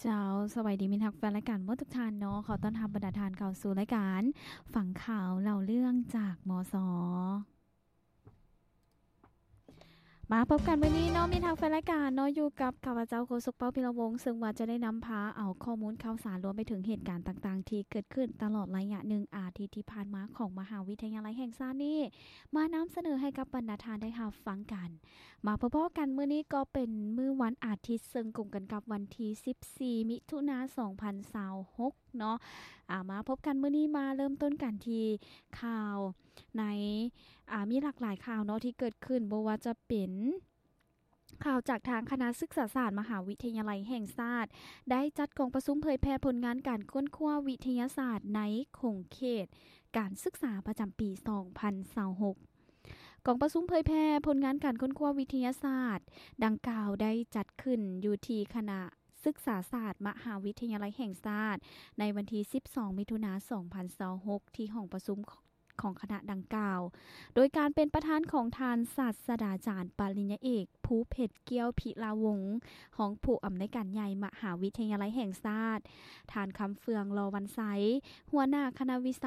เจ้าสวัสดีมิตรแฟนรายการมดทุกท่านเนาะขอต้อนรับบรรดาทานเข้าสู่รายการฝังข่าวเล่าเรื่องจากมสมาพบกันวันนี้เนาะมีทางแฟนรายการเนาะอยู่กับข้าพเจ้าโฆษกเป้าพิรวงศ์ซึ่งว่าจะได้นำพาเอาข้อมูลข่าวสารรวมไปถึงเหตุการณ์ต่างๆที่เกิดขึ้นตลอดระยะหนึ่งอาทิตย์ที่ผ่านมาของมหาวิทยาลัยแห่งชาตินี้มานำเสนอให้กับบรรดาทานได้รับฟังกันมาพบกันมื้อนี้ก็เป็นมื้อวันอาทิตย์ซึ่งกลุ่มกันกับวันที่14มิถุนายน2026เนาะมาพบกันมื้อนี้มาเริ่มต้นกันที่ข่าวในมีหลากหลายข่าวเนาะที่เกิดขึ้นบ่ว่าจะเป็นข่าวจากทางคณะศึกษาศาสตร์มหาวิทยาลัยแห่งชาติได้จัดกองประชุมเผยแพร่ผลงานการค้นคว้าวิทยาศาสตร์ในขงเขตการศึกษาประจำปี2026กองประชุมเผยแพร่ผลงานการค้นคว้าวิทยาศาสตร์ดังกล่าวได้จัดขึ้นอยู่ที่คณะศึกษาศาสตร์มหาวิทยาลัยแห่งชาติในวันที่12มิถุนายน2026ที่ห้องประชุมของคณะดังกล่าวโดยการเป็นประธานของทานศาสตราจารย์ปริญญาเอกภูเพชรเกี้ยวพิลาวงศ์ของผู้อำนวยการใหญ่มหาวิทยาลัยแห่งชาติทานคำเฟืองรอวันไซหัวหน้าคณะวิ